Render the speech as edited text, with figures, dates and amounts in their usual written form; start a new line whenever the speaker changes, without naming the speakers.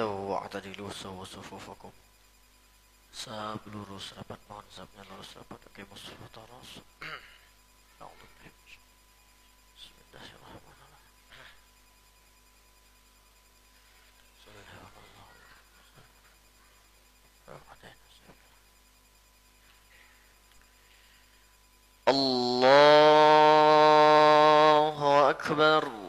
Istawu wa'tadilu sawu sufufakum. Sab lurus rapat, mohon sabnya lurus rapat. Aqimus salata ras. Allahu Akbar.